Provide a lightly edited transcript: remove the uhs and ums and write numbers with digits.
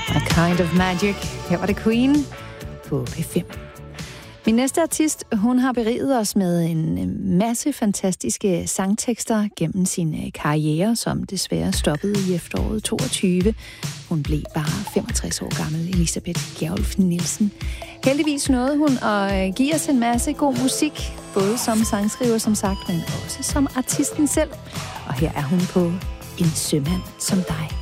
A Kind of Magic. Her var det Queen på P5. Min næste artist, hun har beriget os med en masse fantastiske sangtekster gennem sin karriere, som desværre stoppede i efteråret 22. Hun blev bare 65 år gammel, Elisabeth Gjerulf Nielsen. Heldigvis nåede hun at give os en masse god musik, både som sangskriver, som sagt, men også som artisten selv. Og her er hun på En sømand som dig.